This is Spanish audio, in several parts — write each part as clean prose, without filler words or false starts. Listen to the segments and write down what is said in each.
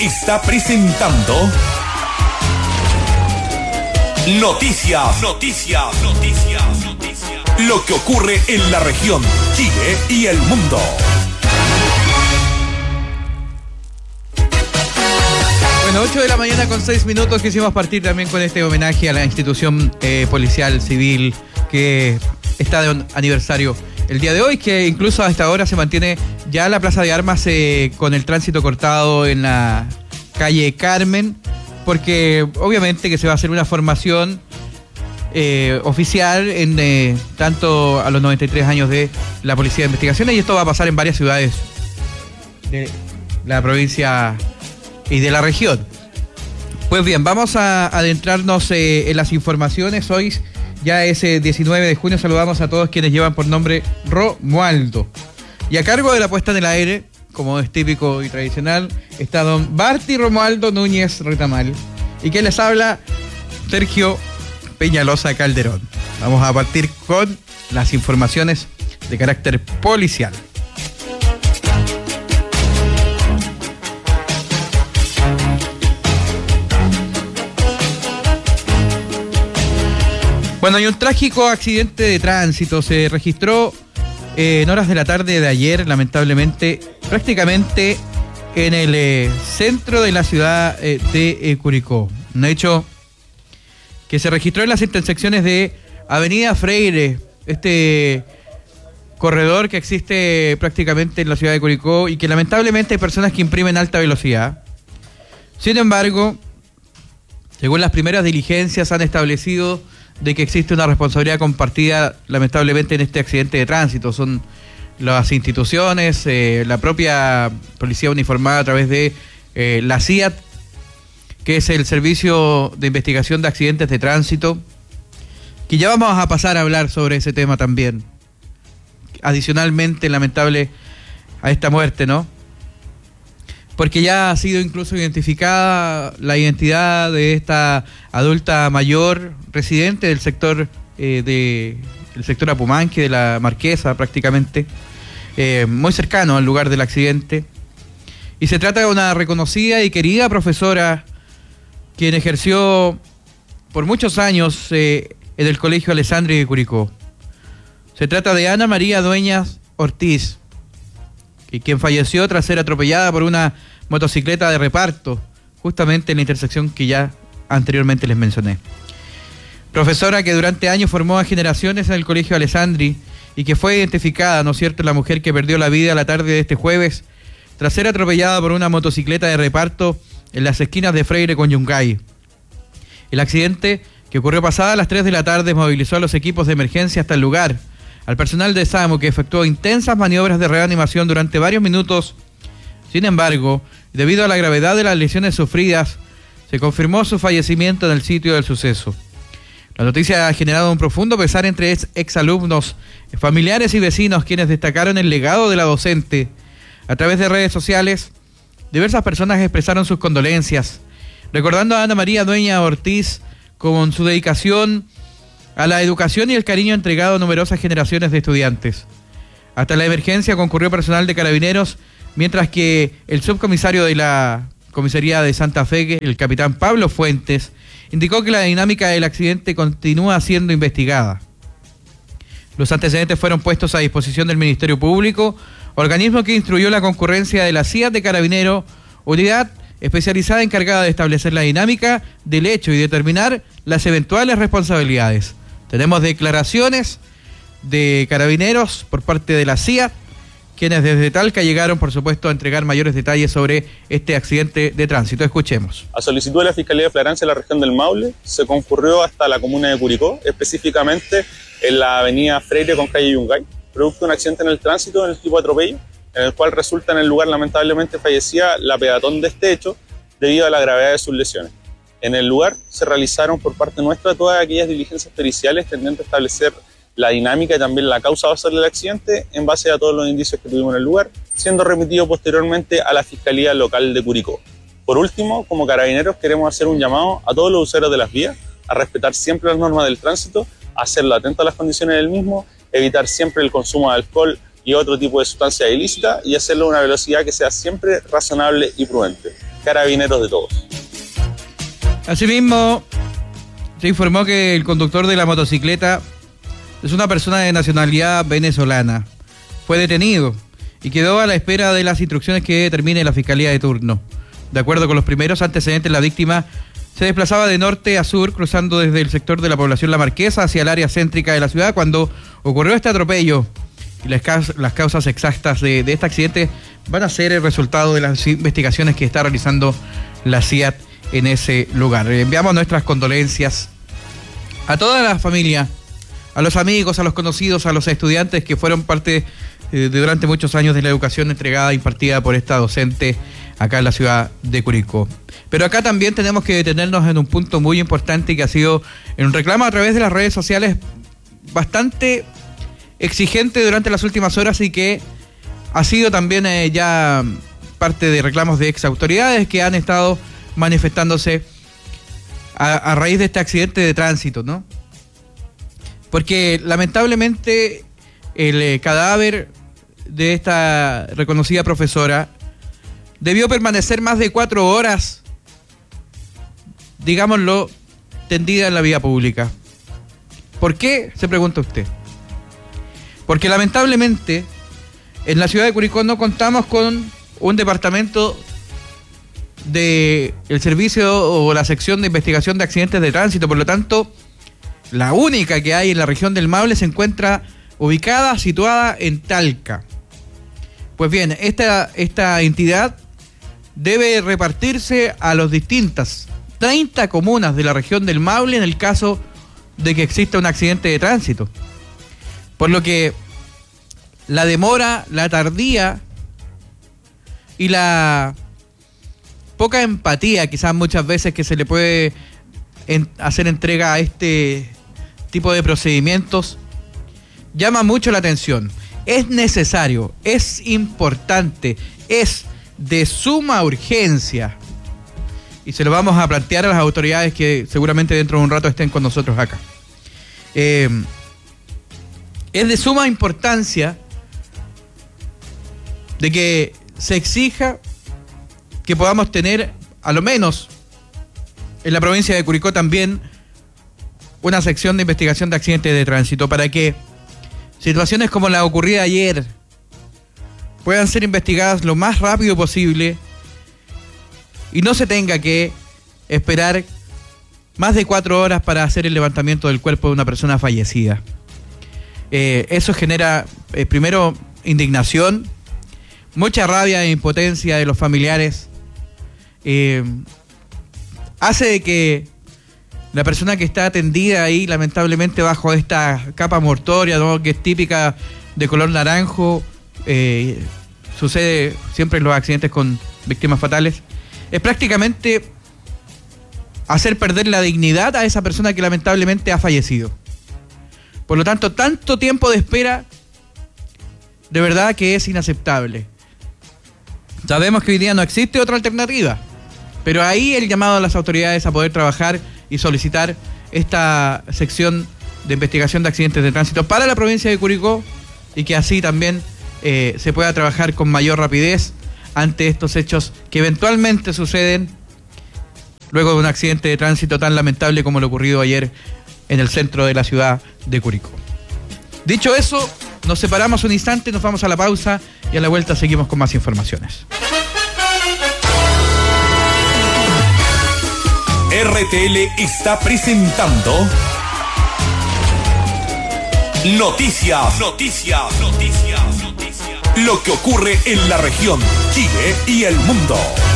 está presentando Noticias. Lo que ocurre en la región, Chile y el mundo. Bueno, 8 de la mañana con 6 minutos. Quisimos partir también con este homenaje a la institución policial civil que está de aniversario el día de hoy, que incluso a esta hora se mantiene ya la Plaza de Armas con el tránsito cortado en la calle Carmen, porque obviamente que se va a hacer una formación oficial en tanto a los 93 años de la Policía de Investigaciones, y esto va a pasar en varias ciudades de la provincia y de la región. Pues bien, vamos a adentrarnos en las informaciones. Hoy ya es 19 de junio, saludamos a todos quienes llevan por nombre Romualdo. Y a cargo de la puesta en el aire, como es típico y tradicional, está don Barty Romualdo Núñez Retamal. Y quien les habla, Sergio Peñalosa Calderón. Vamos a partir con las informaciones de carácter policial. Bueno, hay un trágico accidente de tránsito. Se registró en horas de la tarde de ayer, lamentablemente, prácticamente en el centro de la ciudad de Curicó. Un hecho que se registró en las intersecciones de Avenida Freire, este corredor que existe prácticamente en la ciudad de Curicó y que lamentablemente hay personas que imprimen alta velocidad. Sin embargo, según las primeras diligencias, han establecido de que existe una responsabilidad compartida, lamentablemente, en este accidente de tránsito. Son las instituciones, la propia policía uniformada a través de la CIAT, que es el Servicio de Investigación de Accidentes de Tránsito, que ya vamos a pasar a hablar sobre ese tema también. Adicionalmente, lamentable a esta muerte, ¿no? Porque ya ha sido incluso identificada la identidad de esta adulta mayor residente del sector del sector Apumanque, de la Marquesa prácticamente, muy cercano al lugar del accidente. Y se trata de una reconocida y querida profesora quien ejerció por muchos años en el Colegio Alessandri de Curicó. Se trata de Ana María Dueñas Ortiz, quien falleció tras ser atropellada por una motocicleta de reparto, justamente en la intersección que ya anteriormente les mencioné. Profesora que durante años formó a generaciones en el Colegio Alessandri y que fue identificada, ¿no es cierto?, la mujer que perdió la vida la tarde de este jueves tras ser atropellada por una motocicleta de reparto en las esquinas de Freire con Yungay. El accidente, que ocurrió pasada a las 3 de la tarde, movilizó a los equipos de emergencia hasta el lugar, al personal de SAMU, que efectuó intensas maniobras de reanimación durante varios minutos. Sin embargo, debido a la gravedad de las lesiones sufridas, se confirmó su fallecimiento en el sitio del suceso. La noticia ha generado un profundo pesar entre exalumnos, familiares y vecinos, quienes destacaron el legado de la docente. A través de redes sociales, diversas personas expresaron sus condolencias, recordando a Ana María Dueñas Ortiz con su dedicación a la educación y el cariño entregado a numerosas generaciones de estudiantes. Hasta la emergencia concurrió personal de Carabineros, mientras que el subcomisario de la comisaría de Santa Fe, el capitán Pablo Fuentes, indicó que la dinámica del accidente continúa siendo investigada. Los antecedentes fueron puestos a disposición del Ministerio Público, organismo que instruyó la concurrencia de la CIAT de Carabinero, unidad especializada encargada de establecer la dinámica del hecho y determinar las eventuales responsabilidades. Tenemos declaraciones de Carabineros por parte de la CIAT, quienes desde Talca llegaron, por supuesto, a entregar mayores detalles sobre este accidente de tránsito. Escuchemos. A solicitud de la Fiscalía de Flagrancia de la región del Maule, se concurrió hasta la comuna de Curicó, específicamente en la avenida Freire con calle Yungay, producto de un accidente en el tránsito en el tipo de atropello, en el cual resulta en el lugar lamentablemente fallecida la peatón de este hecho debido a la gravedad de sus lesiones. En el lugar se realizaron por parte nuestra todas aquellas diligencias periciales tendientes a establecer la dinámica y también la causa basal del accidente en base a todos los indicios que tuvimos en el lugar, siendo remitido posteriormente a la Fiscalía Local de Curicó. Por último, como Carabineros queremos hacer un llamado a todos los usuarios de las vías a respetar siempre las normas del tránsito, a hacerlo atento a las condiciones del mismo, evitar siempre el consumo de alcohol y otro tipo de sustancia ilícita y hacerlo a una velocidad que sea siempre razonable y prudente. Carabineros de Todos. Asimismo, se informó que el conductor de la motocicleta es una persona de nacionalidad venezolana. Fue detenido y quedó a la espera de las instrucciones que determine la Fiscalía de turno. De acuerdo con los primeros antecedentes, la víctima se desplazaba de norte a sur, cruzando desde el sector de la población La Marquesa hacia el área céntrica de la ciudad cuando ocurrió este atropello. Y las causas exactas de este accidente van a ser el resultado de las investigaciones que está realizando la CIAT en ese lugar. Enviamos nuestras condolencias a toda la familia, a los amigos, a los conocidos, a los estudiantes que fueron parte durante muchos años de la educación entregada e impartida por esta docente acá en la ciudad de Curicó. Pero acá también tenemos que detenernos en un punto muy importante que ha sido en un reclamo a través de las redes sociales bastante exigente durante las últimas horas y que ha sido también ya parte de reclamos de ex autoridades que han estado manifestándose a raíz de este accidente de tránsito, ¿no? Porque lamentablemente el cadáver de esta reconocida profesora debió permanecer más de 4 horas, digámoslo, tendida en la vía pública. ¿Por qué? Se pregunta usted. Porque lamentablemente en la ciudad de Curicó no contamos con un departamento del servicio o la sección de investigación de accidentes de tránsito. Por lo tanto, la única que hay en la región del Maule se encuentra ubicada, situada en Talca. Pues bien, esta entidad debe repartirse a las distintas 30 comunas de la región del Maule en el caso de que exista un accidente de tránsito. Por lo que la demora, la tardía y la poca empatía quizás muchas veces que se le puede hacer entrega a este tipo de procedimientos llama mucho la atención. Es necesario, es importante, es de suma urgencia y se lo vamos a plantear a las autoridades que seguramente dentro de un rato estén con nosotros acá. Es de suma importancia de que se exija que podamos tener, a lo menos en la provincia de Curicó también, una sección de investigación de accidentes de tránsito para que situaciones como la ocurrida ayer puedan ser investigadas lo más rápido posible y no se tenga que esperar más de 4 horas para hacer el levantamiento del cuerpo de una persona fallecida. Eso genera, primero, indignación, mucha rabia e impotencia de los familiares. Hace de que la persona que está atendida ahí, lamentablemente bajo esta capa mortuoria, ¿no?, que es típica de color naranjo, sucede siempre en los accidentes con víctimas fatales, es prácticamente hacer perder la dignidad a esa persona que lamentablemente ha fallecido. Por lo tanto, tanto tiempo de espera, de verdad que es inaceptable. Sabemos que hoy día no existe otra alternativa, pero ahí el llamado a las autoridades a poder trabajar y solicitar esta sección de investigación de accidentes de tránsito para la provincia de Curicó y que así también se pueda trabajar con mayor rapidez ante estos hechos que eventualmente suceden luego de un accidente de tránsito tan lamentable como lo ocurrido ayer en el centro de la ciudad de Curicó. Dicho eso, nos separamos un instante, nos vamos a la pausa y a la vuelta seguimos con más informaciones. RTL está presentando Noticias. Lo que ocurre en la región, Chile y el mundo.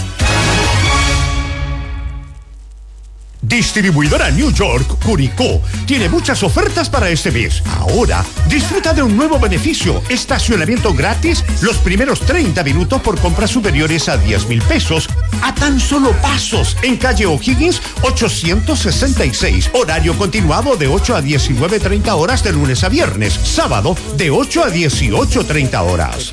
Distribuidora New York Curicó tiene muchas ofertas para este mes. Ahora, disfruta de un nuevo beneficio: estacionamiento gratis los primeros 30 minutos por compras superiores a 10,000 pesos, a tan solo pasos, en calle O'Higgins 866. Horario continuado de 8 a 19:30 horas de lunes a viernes. Sábado de 8 a 18:30 horas.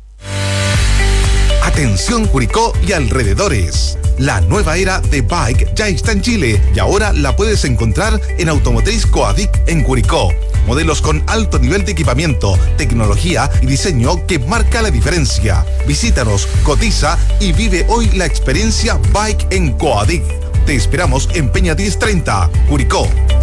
Atención Curicó y alrededores. La nueva era de Bike ya está en Chile y ahora la puedes encontrar en Automotriz Coadic en Curicó. Modelos con alto nivel de equipamiento, tecnología y diseño que marca la diferencia. Visítanos, cotiza y vive hoy la experiencia Bike en Coadig. Te esperamos en Peña 1030, Curicó.